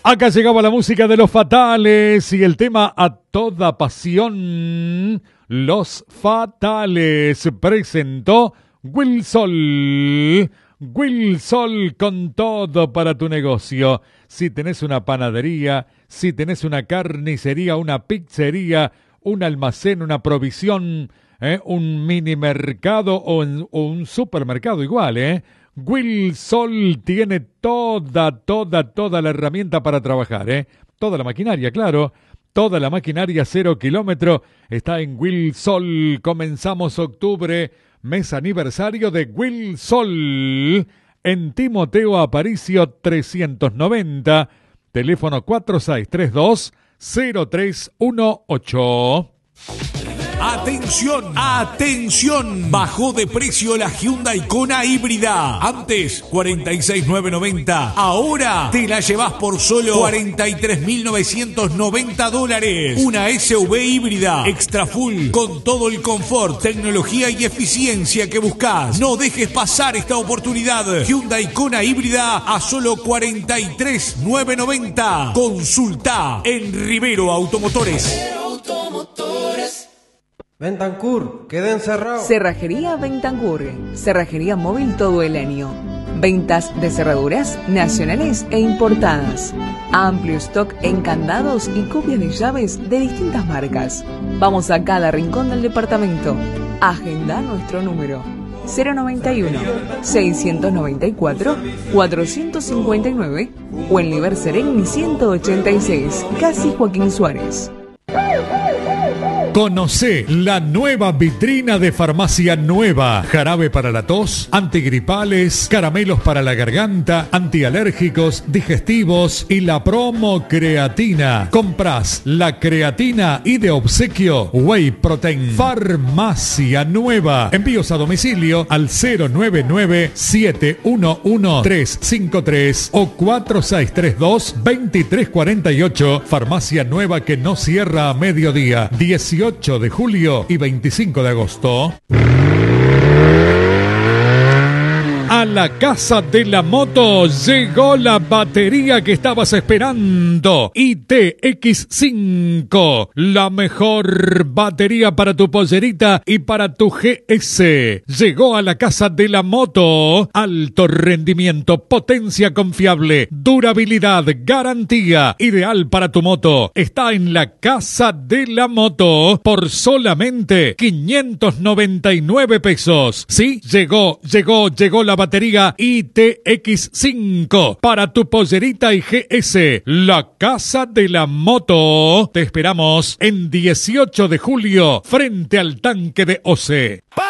Acá llegaba la música de Los Fatales y el tema A Toda Pasión. Los Fatales presentó Wilsol. Wilsol con todo para tu negocio. Si tenés una panadería, si tenés una carnicería, una pizzería, un almacén, una provisión, un mini mercado o un supermercado igual, Wilsol tiene toda la herramienta para trabajar, toda la maquinaria, claro. Toda la maquinaria 0 kilómetro está en Wilsol. Comenzamos octubre, mes aniversario de Wilsol. En Timoteo Aparicio 390, teléfono 4632-0318. ¡Atención! ¡Atención! Bajó de precio la Hyundai Kona híbrida. Antes, 46.990. Ahora te la llevas por solo $43.990. Una SUV híbrida, extra full, con todo el confort, tecnología y eficiencia que buscas. No dejes pasar esta oportunidad. Hyundai Kona híbrida a solo $43.990. Consulta en Rivero Automotores. Bentancur, quedé encerrado. Cerrajería Bentancur, cerrajería móvil todo el año. Ventas de cerraduras nacionales e importadas. Amplio stock en candados y copias de llaves de distintas marcas. Vamos a cada rincón del departamento. Agenda nuestro número 091-694-459 o en Liber Sereni 186, casi Joaquín Suárez. Conocé la nueva vitrina de Farmacia Nueva. Jarabe para la tos, antigripales, caramelos para la garganta, antialérgicos, digestivos y la promo creatina. Comprás la creatina y de obsequio Whey Protein. Farmacia Nueva. Envíos a domicilio al 099-711-353 o 4632-2348. Farmacia Nueva que no cierra a mediodía. 18 de julio y 25 de agosto. A la Casa de la Moto llegó la batería que estabas esperando. ITX5, la mejor batería para tu pollerita y para tu GS. Llegó a la Casa de la Moto. Alto rendimiento, potencia confiable, durabilidad, garantía. Ideal para tu moto. Está en la Casa de la Moto por solamente 599 pesos. Sí, llegó la batería ITX5 para tu pollerita y GS. La Casa de la Moto. Te esperamos en 18 de julio frente al tanque de OCE.